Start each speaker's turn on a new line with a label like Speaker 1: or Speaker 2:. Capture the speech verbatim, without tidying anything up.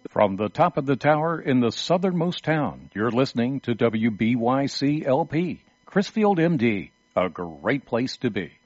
Speaker 1: From the top of the tower in the southernmost town, you're listening to W B Y C L P, Chrisfield, M D, a great place to be.